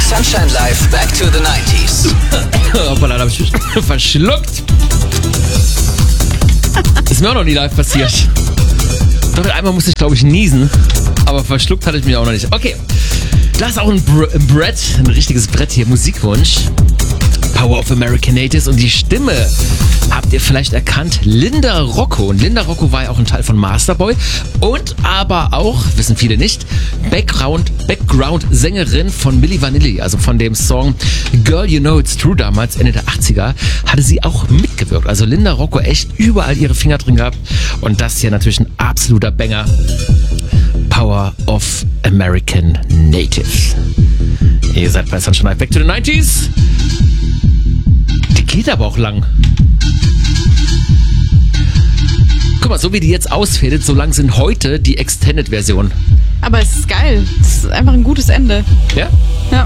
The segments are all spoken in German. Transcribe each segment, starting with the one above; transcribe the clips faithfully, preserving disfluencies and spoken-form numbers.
Sunshine Live, Back to the nineties. Hoppala, da hab ich mich verschluckt. Ist mir auch noch nie live passiert. Doch einmal musste ich, glaube ich, niesen. Aber verschluckt hatte ich mich auch noch nicht. Okay, das ist auch ein, Br- ein Brett, ein richtiges Brett hier, Musikwunsch. Power of American Natives. Und die Stimme habt ihr vielleicht erkannt, Linda Rocco. Und Linda Rocco war ja auch ein Teil von Masterboy und aber auch, wissen viele nicht, Background, Background-Sängerin von Milli Vanilli, also von dem Song Girl You Know It's True damals, Ende der achtziger, hatte sie auch mitgewirkt. Also Linda Rocco echt überall ihre Finger drin gehabt und das hier natürlich ein absoluter Banger. Power of American Natives. Ihr seid bei Sunshine Live, Back to the nineties. Die geht aber auch lang. Guck mal, so wie die jetzt ausfädelt, so lang sind heute die Extended-Versionen. Aber es ist geil. Es ist einfach ein gutes Ende. Ja? Ja.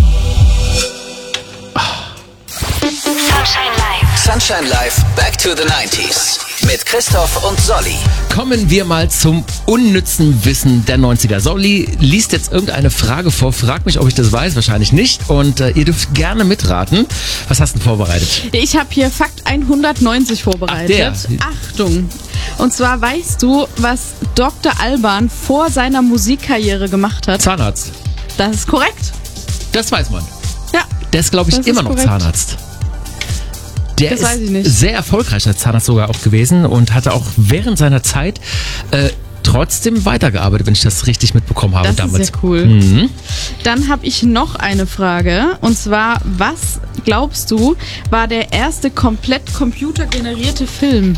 Sunshine Live. Sunshine Live, Back to the nineties. Mit Christoph und Solly. Kommen wir mal zum unnützen Wissen der neunziger. Solly liest jetzt irgendeine Frage vor. Frag mich, ob ich das weiß. Wahrscheinlich nicht. Und äh, ihr dürft gerne mitraten. Was hast du denn vorbereitet? Ich habe hier Fakt hundertneunzig vorbereitet. Ach, der. Achtung. Und zwar weißt du, was Doktor Alban vor seiner Musikkarriere gemacht hat? Zahnarzt. Das ist korrekt. Das weiß man. Ja. Der ist, glaube ich, Das ist immer noch korrekt. Zahnarzt. Der Das ist weiß ich nicht. sehr erfolgreich als Zahnarzt sogar auch gewesen und hatte auch während seiner Zeit äh, trotzdem weitergearbeitet, wenn ich das richtig mitbekommen habe Das damals. ist sehr cool. Mhm. Dann habe ich noch eine Frage. Und zwar, was glaubst du, war der erste komplett computergenerierte Film?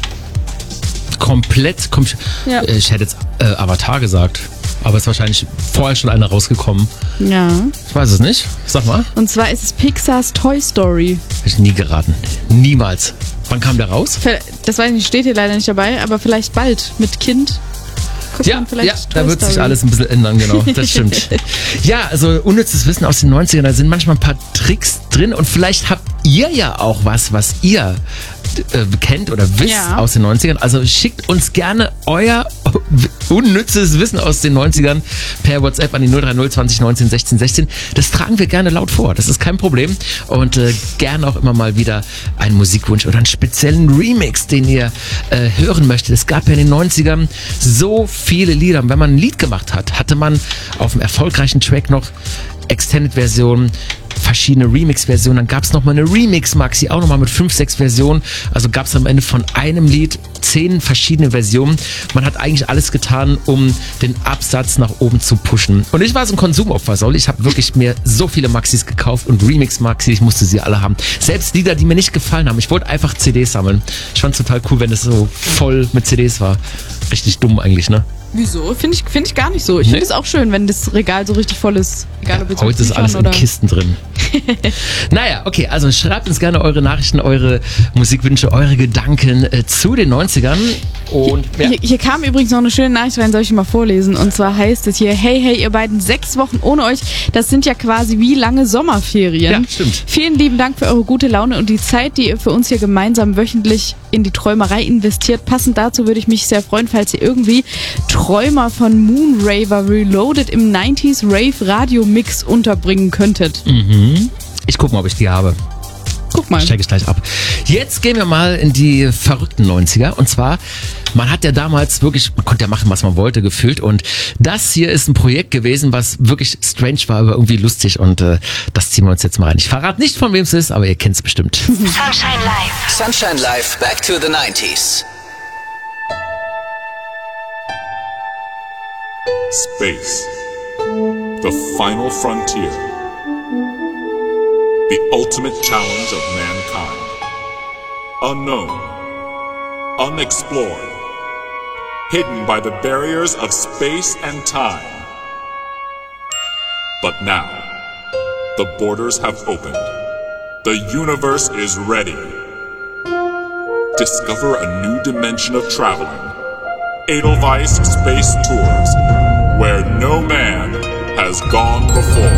Komplett. Kom- Ja. äh, Ich hätte jetzt äh, Avatar gesagt. Aber es ist wahrscheinlich vorher schon einer rausgekommen. Ja. Ich weiß es nicht. Sag mal. Und zwar ist es Pixars Toy Story. Hätte ich nie geraten. Niemals. Wann kam der raus? Das weiß ich nicht, steht hier leider nicht dabei, aber vielleicht bald mit Kind. Guckt Ja, man vielleicht ja, Toy da wird sich Story. alles ein bisschen ändern, genau. Das stimmt. Ja, also unnützes Wissen aus den neunzigern, da sind manchmal ein paar Tricks drin und vielleicht habt ihr ja auch was, was ihr äh, kennt oder wisst Ja. aus den neunzigern. Also schickt uns gerne euer unnützes Wissen aus den neunzigern per WhatsApp an die null drei null zwanzig neunzehn sechzehn sechzehn. Das tragen wir gerne laut vor, das ist kein Problem. Und äh, gerne auch immer mal wieder einen Musikwunsch oder einen speziellen Remix, den ihr äh, hören möchtet. Es gab ja in den neunzigern so viele Lieder. Und wenn man ein Lied gemacht hat, hatte man auf dem erfolgreichen Track noch Extended-Versionen, verschiedene Remix-Versionen. Dann gab es nochmal eine Remix-Maxi, auch nochmal mit fünf, sechs Versionen. Also gab es am Ende von einem Lied zehn verschiedene Versionen. Man hat eigentlich alles getan, um den Absatz nach oben zu pushen. Und ich war so ein Konsumopfer, Solly. Ich habe wirklich mir so viele Maxis gekauft und Remix-Maxi, ich musste sie alle haben. Selbst Lieder, die mir nicht gefallen haben. Ich wollte einfach C Ds sammeln. Ich fand es total cool, wenn es so voll mit C Ds war. Richtig dumm eigentlich, ne? Wieso? Finde ich, find ich gar nicht so. Ich Nee? finde es auch schön, wenn das Regal so richtig voll ist. Egal, ob jetzt mit Heute ist Büchern alles in oder Kisten drin. Naja, okay, also schreibt uns gerne eure Nachrichten, eure Musikwünsche, eure Gedanken äh, zu den neunzigern. Und ja, Hier, hier kam übrigens noch eine schöne Nachricht rein, soll ich mal vorlesen? Und zwar heißt es hier, hey, hey, ihr beiden, sechs Wochen ohne euch, das sind ja quasi wie lange Sommerferien. Ja, stimmt. Vielen lieben Dank für eure gute Laune und die Zeit, die ihr für uns hier gemeinsam wöchentlich in die Träumerei investiert. Passend dazu würde ich mich sehr freuen, falls ihr irgendwie Träumer von Moonraver Reloaded im neunziger Rave Radio Mix unterbringen könntet. ich guck mal, ob ich die habe. Guck mal. Check ich gleich ab. Jetzt gehen wir mal in die verrückten neunziger. Und zwar, man hat ja damals wirklich, man konnte ja machen, was man wollte, gefühlt. Und das hier ist ein Projekt gewesen, was wirklich strange war, aber irgendwie lustig. Und äh, das ziehen wir uns jetzt mal rein. Ich verrate nicht, von wem es ist, aber ihr kennt es bestimmt. Sunshine Live. Sunshine Live, Back to the nineties. Space. The final frontier. The ultimate challenge of mankind. Unknown. Unexplored. Hidden by the barriers of space and time. But now, the borders have opened. The universe is ready. Discover a new dimension of traveling. Edelweiss Space Tours, where no man has gone before.